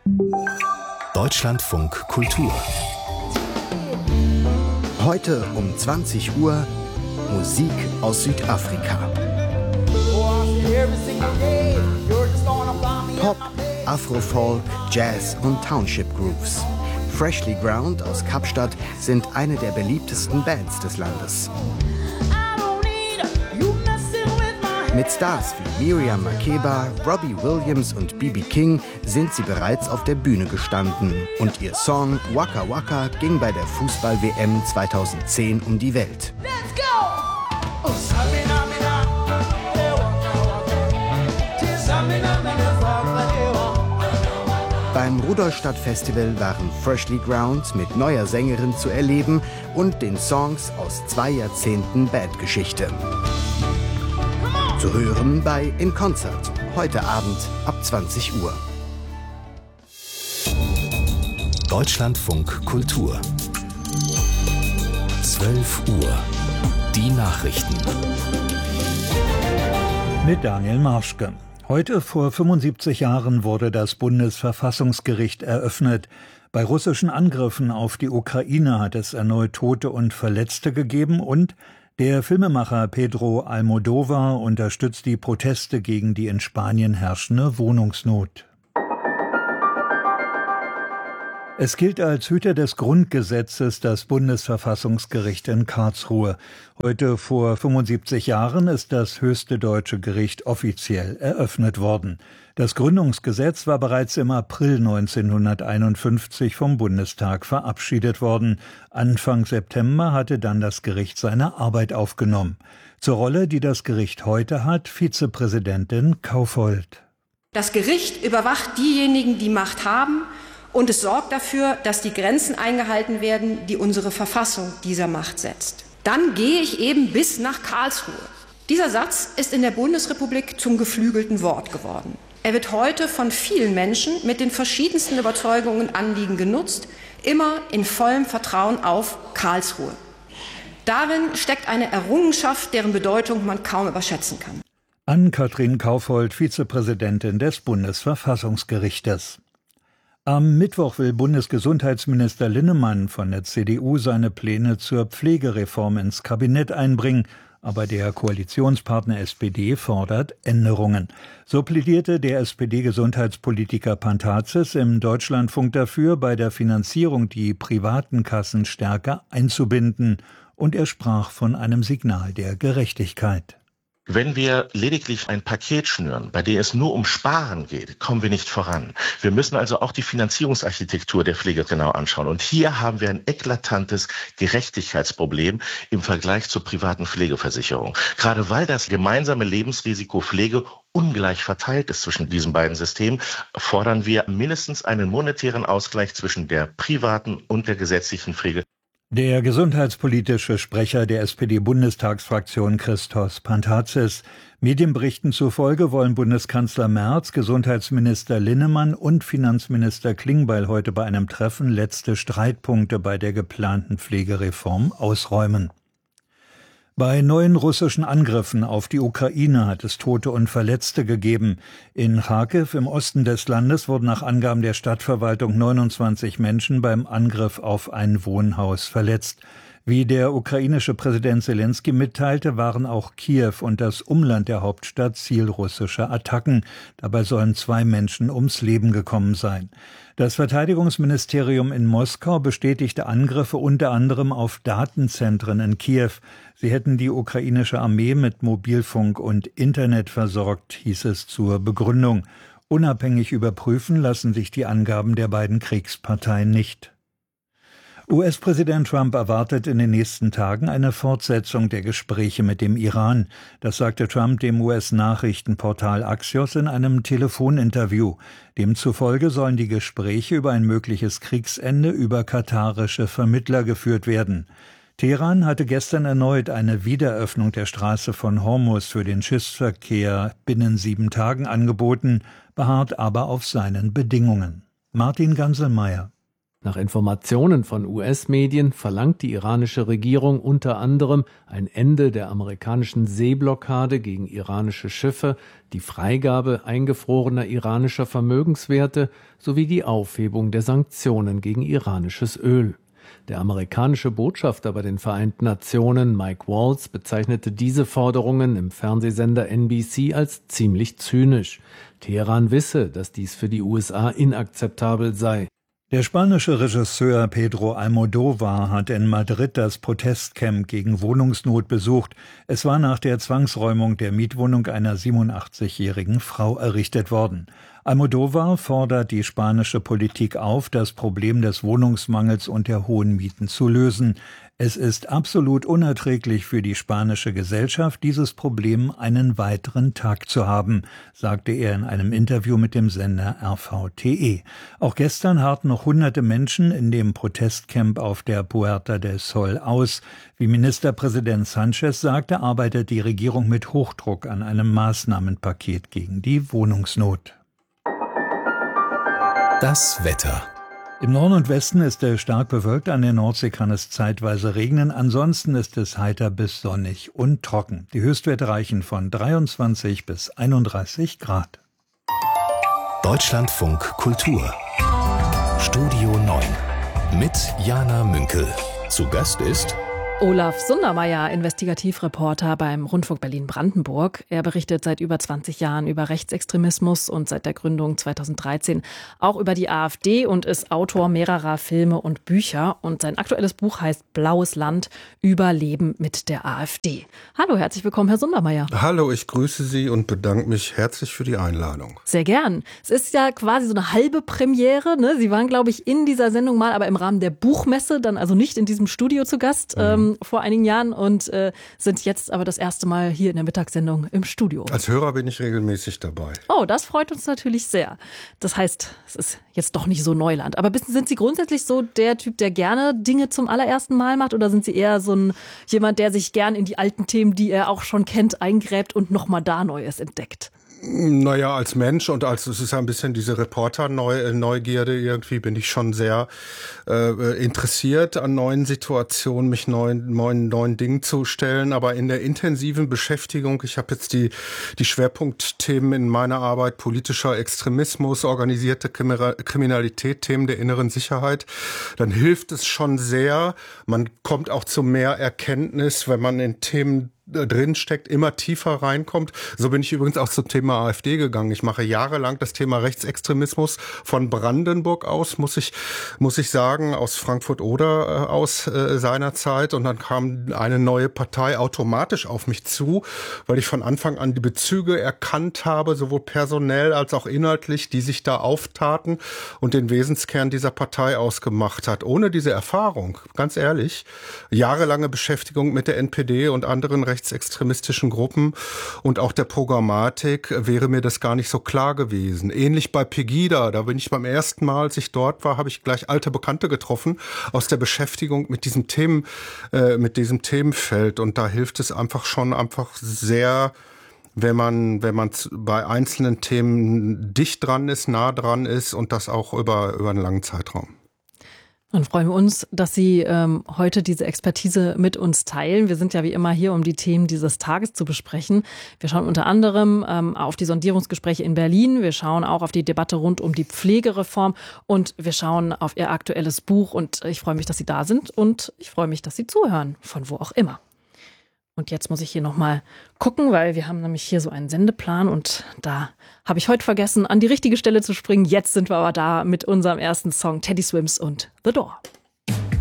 Deutschlandfunk Kultur. Heute um 20 Uhr Musik aus Südafrika. Pop, Afrofolk, Jazz und Township Grooves. Freshly Ground aus Kapstadt sind eine der beliebtesten Bands des Landes. Mit Stars wie Miriam Makeba, Robbie Williams und B.B. King sind sie bereits auf der Bühne gestanden. Und ihr Song Waka Waka ging bei der Fußball-WM 2010 um die Welt. Beim Rudolstadt-Festival waren Freshly Ground mit neuer Sängerin zu erleben und den Songs aus 2 Jahrzehnten Bandgeschichte. Zu hören bei In Concert, heute Abend ab 20 Uhr. Deutschlandfunk Kultur. 12 Uhr. Die Nachrichten. Mit Daniel Marschke. Heute vor 75 Jahren wurde das Bundesverfassungsgericht eröffnet. Bei russischen Angriffen auf die Ukraine hat es erneut Tote und Verletzte gegeben und der Filmemacher Pedro Almodóvar unterstützt die Proteste gegen die in Spanien herrschende Wohnungsnot. Es gilt als Hüter des Grundgesetzes das Bundesverfassungsgericht in Karlsruhe. Heute vor 75 Jahren ist das höchste deutsche Gericht offiziell eröffnet worden. Das Gründungsgesetz war bereits im April 1951 vom Bundestag verabschiedet worden. Anfang September hatte dann das Gericht seine Arbeit aufgenommen. Zur Rolle, die das Gericht heute hat, Vizepräsidentin Kaufhold. Das Gericht überwacht diejenigen, die Macht haben, und es sorgt dafür, dass die Grenzen eingehalten werden, die unsere Verfassung dieser Macht setzt. Dann gehe ich eben bis nach Karlsruhe. Dieser Satz ist in der Bundesrepublik zum geflügelten Wort geworden. Er wird heute von vielen Menschen mit den verschiedensten Überzeugungen und Anliegen genutzt, immer in vollem Vertrauen auf Karlsruhe. Darin steckt eine Errungenschaft, deren Bedeutung man kaum überschätzen kann. Ann-Kathrin Kaufhold, Vizepräsidentin des Bundesverfassungsgerichtes. Am Mittwoch will Bundesgesundheitsminister Linnemann von der CDU seine Pläne zur Pflegereform ins Kabinett einbringen, aber der Koalitionspartner SPD fordert Änderungen. So plädierte der SPD-Gesundheitspolitiker Pantazis im Deutschlandfunk dafür, bei der Finanzierung die privaten Kassen stärker einzubinden, und er sprach von einem Signal der Gerechtigkeit. Wenn wir lediglich ein Paket schnüren, bei dem es nur um Sparen geht, kommen wir nicht voran. Wir müssen also auch die Finanzierungsarchitektur der Pflege genau anschauen. Und hier haben wir ein eklatantes Gerechtigkeitsproblem im Vergleich zur privaten Pflegeversicherung. Gerade weil das gemeinsame Lebensrisiko Pflege ungleich verteilt ist zwischen diesen beiden Systemen, fordern wir mindestens einen monetären Ausgleich zwischen der privaten und der gesetzlichen Pflege. Der gesundheitspolitische Sprecher der SPD-Bundestagsfraktion Christos Pantazis. Medienberichten zufolge wollen Bundeskanzler Merz, Gesundheitsminister Linnemann und Finanzminister Klingbeil heute bei einem Treffen letzte Streitpunkte bei der geplanten Pflegereform ausräumen. Bei neuen russischen Angriffen auf die Ukraine hat es Tote und Verletzte gegeben. In Charkiw im Osten des Landes wurden nach Angaben der Stadtverwaltung 29 Menschen beim Angriff auf ein Wohnhaus verletzt. Wie der ukrainische Präsident Selenskyj mitteilte, waren auch Kiew und das Umland der Hauptstadt Ziel russischer Attacken. Dabei sollen 2 Menschen ums Leben gekommen sein. Das Verteidigungsministerium in Moskau bestätigte Angriffe unter anderem auf Datenzentren in Kiew. Sie hätten die ukrainische Armee mit Mobilfunk und Internet versorgt, hieß es zur Begründung. Unabhängig überprüfen lassen sich die Angaben der beiden Kriegsparteien nicht. US-Präsident Trump erwartet in den nächsten Tagen eine Fortsetzung der Gespräche mit dem Iran. Das sagte Trump dem US-Nachrichtenportal Axios in einem Telefoninterview. Demzufolge sollen die Gespräche über ein mögliches Kriegsende über katarische Vermittler geführt werden. Teheran hatte gestern erneut eine Wiedereröffnung der Straße von Hormuz für den Schiffsverkehr binnen 7 Tagen angeboten, beharrt aber auf seinen Bedingungen. Martin Ganselmeier. Nach Informationen von US-Medien verlangt die iranische Regierung unter anderem ein Ende der amerikanischen Seeblockade gegen iranische Schiffe, die Freigabe eingefrorener iranischer Vermögenswerte sowie die Aufhebung der Sanktionen gegen iranisches Öl. Der amerikanische Botschafter bei den Vereinten Nationen, Mike Waltz, bezeichnete diese Forderungen im Fernsehsender NBC als ziemlich zynisch. Teheran wisse, dass dies für die USA inakzeptabel sei. Der spanische Regisseur Pedro Almodóvar hat in Madrid das Protestcamp gegen Wohnungsnot besucht. Es war nach der Zwangsräumung der Mietwohnung einer 87-jährigen Frau errichtet worden. Almodóvar fordert die spanische Politik auf, das Problem des Wohnungsmangels und der hohen Mieten zu lösen. Es ist absolut unerträglich für die spanische Gesellschaft, dieses Problem einen weiteren Tag zu haben, sagte er in einem Interview mit dem Sender RVTE. Auch gestern harrten noch hunderte Menschen in dem Protestcamp auf der Puerta del Sol aus. Wie Ministerpräsident Sánchez sagte, arbeitet die Regierung mit Hochdruck an einem Maßnahmenpaket gegen die Wohnungsnot. Das Wetter. Im Norden und Westen ist es stark bewölkt, an der Nordsee kann es zeitweise regnen, ansonsten ist es heiter bis sonnig und trocken. Die Höchstwerte reichen von 23 bis 31 Grad. Deutschlandfunk Kultur. Studio 9 mit Jana Münkel. Zu Gast ist Olaf Sundermeier, Investigativreporter beim Rundfunk Berlin-Brandenburg. Er berichtet seit über 20 Jahren über Rechtsextremismus und seit der Gründung 2013 auch über die AfD und ist Autor mehrerer Filme und Bücher. Und sein aktuelles Buch heißt Blaues Land, Überleben mit der AfD. Hallo, herzlich willkommen, Herr Sundermeier. Hallo, ich grüße Sie und bedanke mich herzlich für die Einladung. Sehr gern. Es ist ja quasi so eine halbe Premiere, ne? Sie waren, glaube ich, in dieser Sendung mal, aber im Rahmen der Buchmesse, dann also nicht in diesem Studio zu Gast. Vor einigen Jahren und sind jetzt aber das erste Mal hier in der Mittagssendung im Studio. Als Hörer bin ich regelmäßig dabei. Oh, das freut uns natürlich sehr. Das heißt, es ist jetzt doch nicht so Neuland. Aber sind Sie grundsätzlich so der Typ, der gerne Dinge zum allerersten Mal macht? Oder sind Sie eher so jemand, der sich gern in die alten Themen, die er auch schon kennt, eingräbt und nochmal da Neues entdeckt? Naja, als Mensch und es ist ein bisschen diese Reporter-Neugierde irgendwie, bin ich schon sehr interessiert an neuen Situationen, mich neuen Dingen zu stellen. Aber in der intensiven Beschäftigung, ich habe jetzt die Schwerpunktthemen in meiner Arbeit, politischer Extremismus, organisierte Kriminalität, Themen der inneren Sicherheit, dann hilft es schon sehr. Man kommt auch zu mehr Erkenntnis, wenn man in Themen drin steckt, immer tiefer reinkommt. So bin ich übrigens auch zum Thema AfD gegangen. Ich mache jahrelang das Thema Rechtsextremismus von Brandenburg aus, muss ich sagen, aus Frankfurt-Oder aus seiner Zeit. Und dann kam eine neue Partei automatisch auf mich zu, weil ich von Anfang an die Bezüge erkannt habe, sowohl personell als auch inhaltlich, die sich da auftaten und den Wesenskern dieser Partei ausgemacht hat. Ohne diese Erfahrung, ganz ehrlich, jahrelange Beschäftigung mit der NPD und anderen rechtsextremistischen Gruppen und auch der Programmatik wäre mir das gar nicht so klar gewesen. Ähnlich bei Pegida, da bin ich beim ersten Mal, als ich dort war, habe ich gleich alte Bekannte getroffen aus der Beschäftigung mit diesem Themenfeld und da hilft es einfach sehr, wenn man bei einzelnen Themen dicht dran ist, nah dran ist und das auch über einen langen Zeitraum. Dann freuen wir uns, dass Sie heute diese Expertise mit uns teilen. Wir sind ja wie immer hier, um die Themen dieses Tages zu besprechen. Wir schauen unter anderem auf die Sondierungsgespräche in Berlin. Wir schauen auch auf die Debatte rund um die Pflegereform und wir schauen auf Ihr aktuelles Buch. Und ich freue mich, dass Sie da sind und ich freue mich, dass Sie zuhören, von wo auch immer. Und jetzt muss ich hier nochmal gucken, weil wir haben nämlich hier so einen Sendeplan und da habe ich heute vergessen, an die richtige Stelle zu springen. Jetzt sind wir aber da mit unserem ersten Song Teddy Swims und The Door.